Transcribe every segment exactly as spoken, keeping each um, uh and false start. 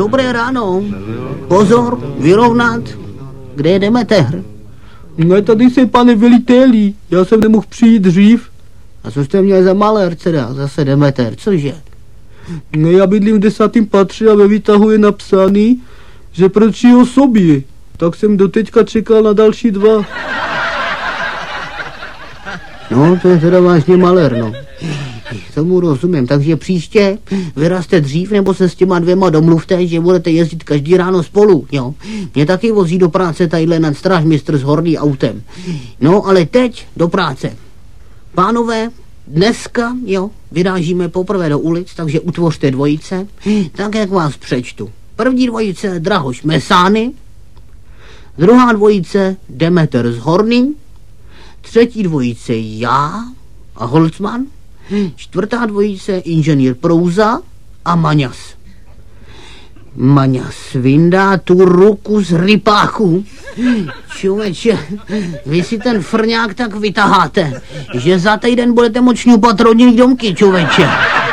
Dobré ráno. Pozor, vyrovnat. Kde je Demeter? No tady se, pane veliteli, já jsem nemohl přijít dřív. A co jste měl za malér, teda? Zase Demeter, cože? No já bydlím v desátém patře a ve výtahu je napsaný, že proč o sobě. Tak jsem doteďka čekal na další dva. No, to je teda vážně malér, no. Tomu rozumím, takže příště vyrazte dřív, nebo se s těma dvěma domluvte, že budete jezdit každý ráno spolu, jo. Mě taky vozí do práce tadyhle nad strážmistr s horný autem. No, ale teď do práce. Pánové, dneska, jo, vyrážíme poprvé do ulic, takže utvořte dvojice, tak jak vás přečtu. První dvojice Drahoš Mesány, druhá dvojice Demeter s Horným, třetí dvojice já a Holcman, čtvrtá dvojice inženýr Prouza a Maňas. Maňas vyndá tu ruku z rypáku. Člověče, vy si ten frňák tak vytaháte, že za týden budete moct šňupat rodinný domky, člověče.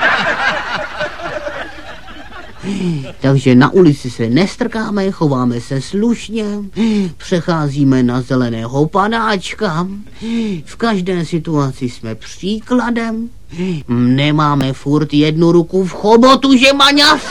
Takže na ulici se nestrkáme, chováme se slušně, přecházíme na zeleného panáčka, v každé situaci jsme příkladem, nemáme furt jednu ruku v chobotu, že Maňas?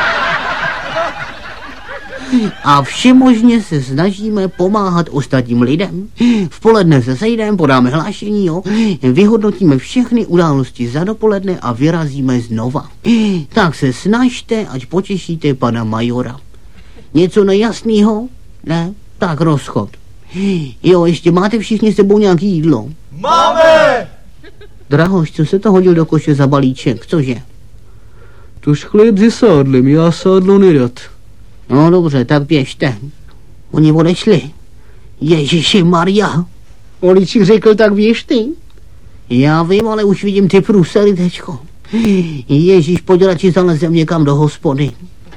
A všemožně se snažíme pomáhat ostatním lidem. V poledne se sejdeme, podáme hlášení, jo? Vyhodnotíme všechny události za dopoledne a vyrazíme znova. Tak se snažte, ať potěšíte pana majora. Něco nejasného? Ne? Tak rozchod. Jo, ještě máte všichni s sebou nějaký jídlo? Máme! Drahoš, co se to hodil do koše za balíček, cože? Tož chléb se sádlem, já sádlo nerad. No dobře, tak běžte. Oni odešli. Ježiši Maria. Oličík řekl, tak běž ty. Já vím, ale už vidím ty průsery, tečko. Ježíš, podělači zalezem někam do hospody.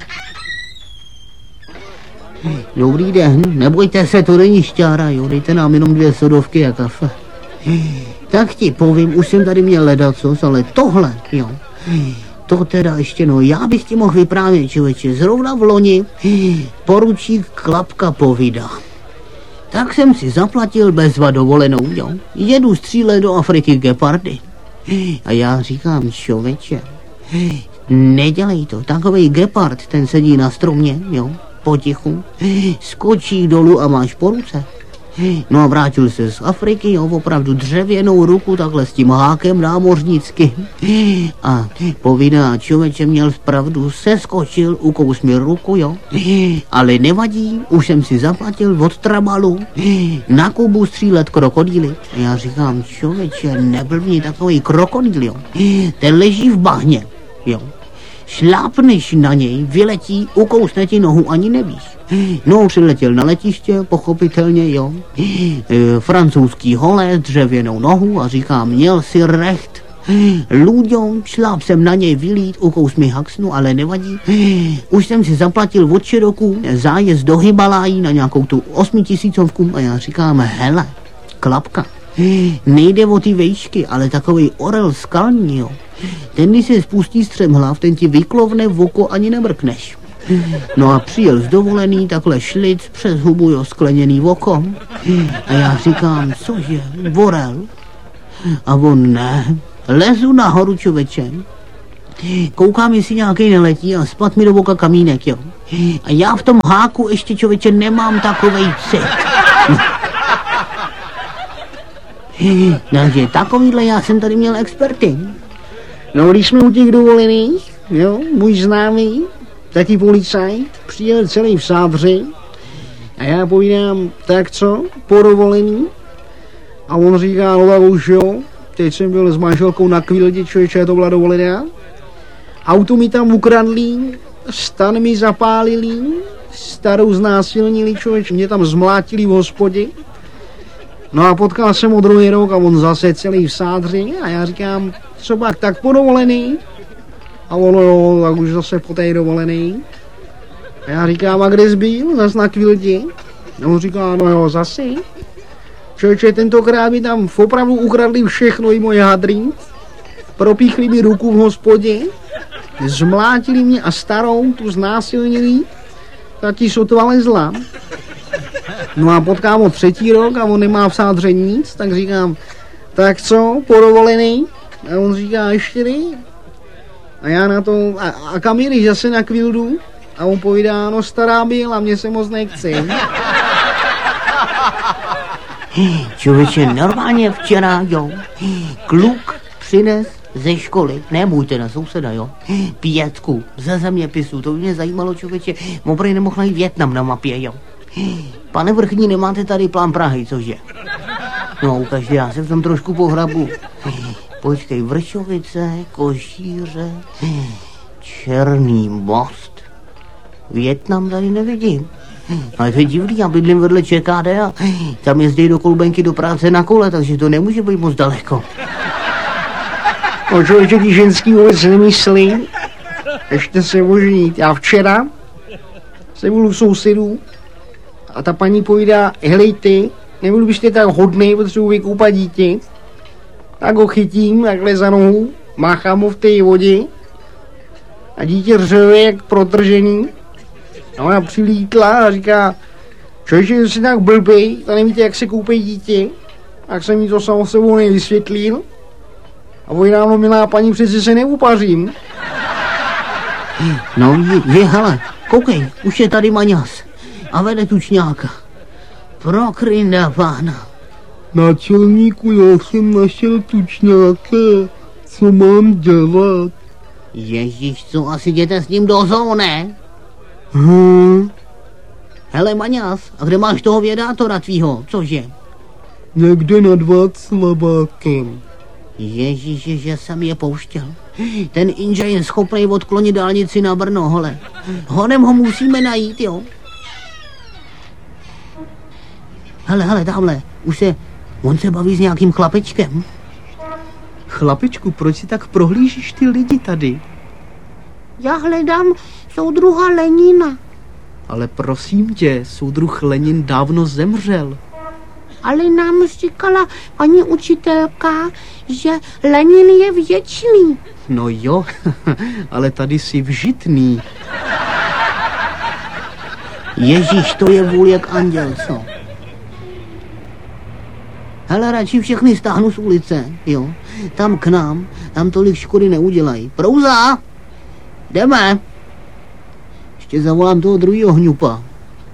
Dobrý den, nebojte se, to není šťára, jo, dejte nám jenom dvě sodovky a kafe. Tak ti povím, už jsem tady měl ledacos, ale tohle, jo. To teda ještě, no, já bych ti mohl vyprávět, člověče, zrovna v loni poručík Klapka povídá. Tak jsem si zaplatil bezva dovolenou, jo. Jedu střílet do Afriky gepardy. A já říkám, člověče, nedělej to, takovej gepard, ten sedí na stromě, jo, potichu, skočí dolů a máš po ruce. No a vrátil se z Afriky, jo, opravdu dřevěnou ruku, takhle s tím hákem námořnicky. A povídá, člověče, měl pravdu, seskočil, ukous mi ruku, jo. Ale nevadí, už jsem si zaplatil od Trabalu na Kubu střílet krokodýly. Já říkám, člověče, neblbni, takový krokodýl, jo. Ten leží v bahně, jo. Šlápneš na něj, vyletí, ukousne ti nohu, ani nevíš. No, přiletěl na letiště, pochopitelně, jo. E, francouzský holé, dřevěnou nohu a říká, měl si recht. Lůďou, šláp jsem na něj vylít, ukous mi haxnu, ale nevadí. Už jsem si zaplatil od Čiroku zájezd do Himalají na nějakou tu osmitisícovku a já říkám, hele, Klapka, nejde o ty vejšky, ale takovej orel skalní, jo. Ten, když se spustí střemhlav, ten ti vyklovne v oko, ani nemrkneš. No a přijel z dovolený, takhle šlic přes hubu, jo, skleněný oko. A já říkám, cože, orel? A on ne, lezu nahoru, člověče. Koukám, jestli nějaký neletí a spad mi do oka kamínek, jo. A já v tom háku ještě, člověče, nemám takovej cit. Takže takovýhle já jsem tady měl experty. No, když jsme u těch dovolených, jo, můj známý, taky policajt, přijel celý v sádři a já povídám, tak co, po dovolení? A on říká, no tak už jo, teď jsem byl s manželkou na Kvildě, člověče, to byla dovolená. Auto mi tam ukradli, stan mi zapálili, starou znásilnili, člověče, mě tam zmlátili v hospodě. No a potkal jsem ho druhý rok a on zase celý v sádři a já říkám, co pak, tak po dovolený? A ono, jo, tak už zase po té dovolený. A já říkám, a kde jsi byl? Zas na Kvildě? A on říká, no jo, zase. Člověče, tentokrát mi tam opravdu ukradli všechno, i moje hadry. Propíchli mi ruku v hospodě. zmlátili mě a starou, tu znásilnili, tak ti sotva lezla. No a potkám ho třetí rok a on nemá v sádře nic, tak říkám, tak co, podovolený? A on říká, ještě ne. A já na to, a, a kam jedeš, zase na kvildu? A on povídá, no stará byla, mě se moc nechce. Člověče, normálně včera, jo, kluk přines ze školy, ne můj teda, souseda, jo, pětku ze zeměpisu, to by mě zajímalo, člověče, opravdu nemohl najít Vietnam na mapě, jo. Pane vrchní, nemáte tady plán Prahy, cože? No, ukažte, já se v tom trošku pohrabu. Počkej, Vršovice, Košíře, Černý Most. Vietnam tady nevidím. Ale to je divný, já bydlím vedle ČKD a tam jezdí do Kolubenky do práce na kole, takže to nemůže být moc daleko. O člověče, ty ženský vůbec nemyslí, ještě se možnít. Já včera jsem byl u sousedů a ta paní povídá, helej ty, nebyl byste tak hodnej, potřebuji vykoupat dítě. Tak ho chytím takhle za nohu, máchám ho v té vodě a dítě řve jak protržený. A ona přilítla a říká, člověče, jsi tak blbej, to nevíte, jak se koupí dítě. Tak jsem jí to samo sebou nevysvětlil. A povídám, no milá paní, přeci se neupařím. No, je, je, hele, koukej, už je tady Maňas a vede tučňáka. Pro krynda pána. Náčelníku, já jsem našel tučňáka, co mám dělat? Ježíš, co asi jděte s ním do zoo, ne? Hm. Hele, Maňas, a kde máš toho vědátora tvýho, cože? Někde nad Václavákem. Ježíši, že jsem je pouštěl. Ten Inže je schopný odklonit dálnici na Brno, hele. Honem ho musíme najít, jo. Hele, hele, tamhle, už se, on se baví s nějakým chlapečkem. Chlapečku, proč si tak prohlížíš ty lidi tady? Já hledám soudruha Lenina. Ale prosím tě, soudruh Lenin dávno zemřel. Ale nám říkala paní učitelka, že Lenin je věčný. No jo, ale tady jsi vžitný. Ježíš, to je vůl jak anděl, co? Hele, radši všechny stáhnu z ulice, jo. Tam k nám, tam tolik škody neudělají. Prouza! Jdeme! Ještě zavolám toho druhýho hňupa.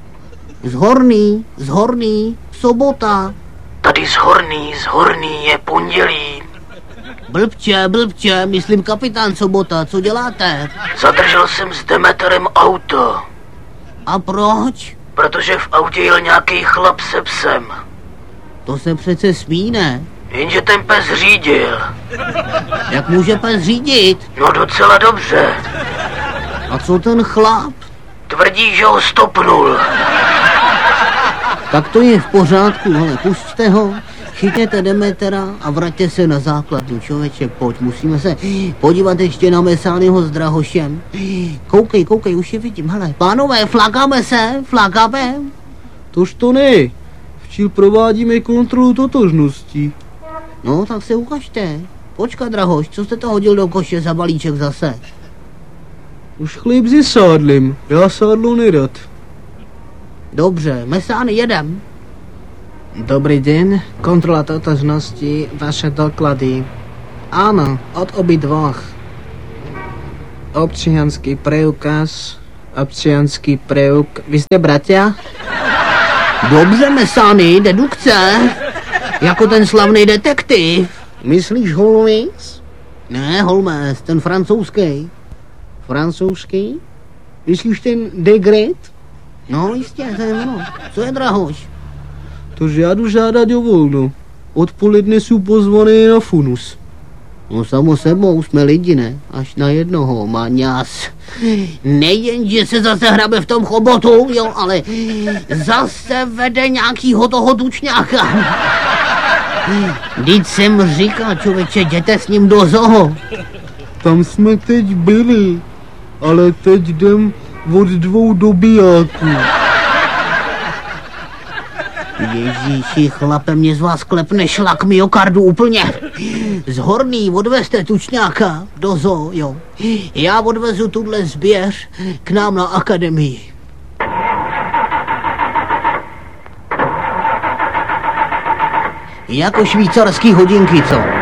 Zhorný, zhorný, sobota. Tady zhorný, zhorný je pondělí. Blbče, blbče, myslím kapitán Sobota, co děláte? Zadržel jsem s Demeterem auto. A proč? Protože v autě jel nějaký chlap se psem. To se přece smí, ne? Jenže ten pes řídil. Jak může pes řídit? No docela dobře. A co ten chlap? Tvrdí, že ho stopnul. Tak to je v pořádku, ale pusťte ho, chytněte Demetera a vraťte se na základnu, člověče, pojď, musíme se podívat ještě na Mesányho s Drahošem. Koukej, koukej, už je vidím, hele, pánové, flakáme se, flakáme. Tož to ne, včil provádíme kontrolu totožnosti. No, tak se ukažte. Počkat, Drahoš, co jste to hodil do koše za balíček zase? Už chléb se sádlem, já sádlo nerad. Dobře, Mesány, jedem. Dobrý den, kontrola totožnosti, vaše doklady. Ano, od obidvoch. Občianský preukaz, občianský preuk... Vy jste bratia? Dobře, Mesány, dedukce. Jako ten slavný detektiv. Myslíš Holmes? Ne, Holmes, ten francouzský. Francouzský? Myslíš ten Degret? No, jistě, to je ono. Co je, Drahoš? Tož já jdu žádat o volno. Odpoledne jsou pozvaný na funus. No samo sebou, jsme lidi, ne? Až na jednoho, Maňas. Nejen, že se zase hrabe v tom chobotu, jo, ale zase vede nějakýho toho tučňáka. Vždyť jsem říkal, člověče, jděte s ním do zoo. Tam jsme teď byli, ale teď jdem od dvou dobijáků. Ježíši, chlape, mě z vás klepne šlak myokardu úplně. Z Horný odvezte tučňáka do zoo, jo. Já odvezu tuhle zběř k nám na akademii. Jako švýcarský hodinky, co?